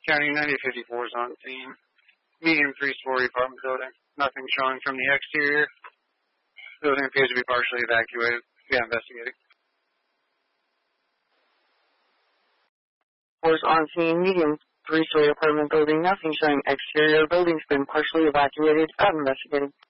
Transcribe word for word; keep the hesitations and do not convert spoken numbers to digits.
County ninety fifty-four is on scene. Medium three-story apartment building. Nothing showing from the exterior. Building appears to be partially evacuated. We are investigating. Force on scene. Medium three-story apartment building. Nothing showing exterior. Building's been partially evacuated. I'm investigating.